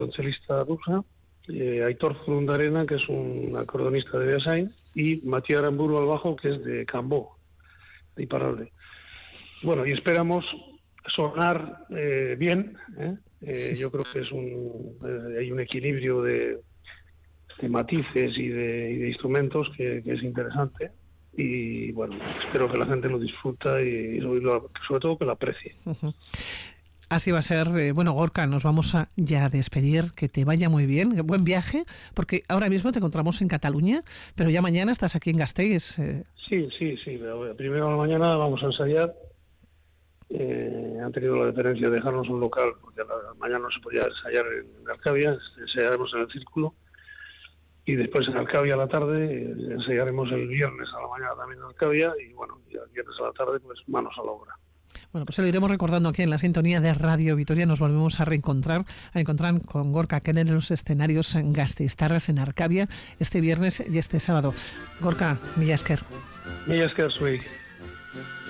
violonchelista rusa, Aitor Zurundarena, que es un acordeonista de Beasain, y Matías Aramburu al bajo, que es de Cambó, de Iparralde. Bueno, y esperamos sonar bien, yo creo que hay un equilibrio de matices y de instrumentos que es interesante, y bueno, espero que la gente lo disfruta y sobre todo que lo aprecie. Uh-huh. Así va a ser. Bueno, Gorka, nos vamos ya a despedir, que te vaya muy bien, buen viaje, porque ahora mismo te encontramos en Cataluña, pero ya mañana estás aquí en Gasteiz. Sí, primero a la mañana vamos a ensayar. Han tenido la deferencia de dejarnos un local, porque a la mañana no se podía ensayar en Arcavia, ensayaremos en el Círculo, y después en Arcavia a la tarde, ensayaremos el viernes a la mañana también en Arcavia, y bueno, y el viernes a la tarde, pues manos a la obra. Bueno, pues lo iremos recordando aquí en la sintonía de Radio Vitoria. Nos volvemos a encontrar con Gorka Knell en los escenarios en gasteiztarras en Arcavia este viernes y este sábado. Gorka, mila esker. Mila esker zuei.